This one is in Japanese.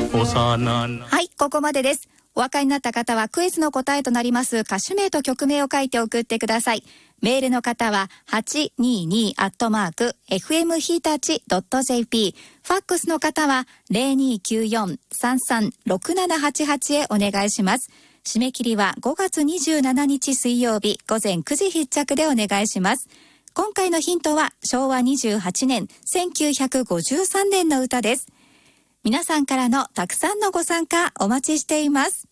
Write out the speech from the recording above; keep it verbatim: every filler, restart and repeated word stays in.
はい、ここまでです。お分かりになった方はクイズの答えとなります歌手名と曲名を書いて送ってください。メールの方は はちにーにー アットマーク エフエム ひいたち ドット ジェーピー、 ファックスの方は ゼロにーきゅうよん さんさん ろくななはちはち へお願いします。締め切りはごがつにじゅうしちにち水曜日午前くじ必着でお願いします。今回のヒントはしょうわにじゅうはちねんせんきゅうひゃくごじゅうさんねんの歌です。皆さんからのたくさんのご参加お待ちしています。